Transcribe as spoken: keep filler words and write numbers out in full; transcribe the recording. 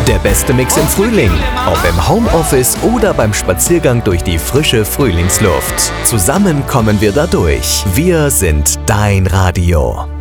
Der beste Mix im Frühling, ob im Homeoffice oder beim Spaziergang durch die frische Frühlingsluft. Zusammen kommen wir da durch. Wir sind dein Radio.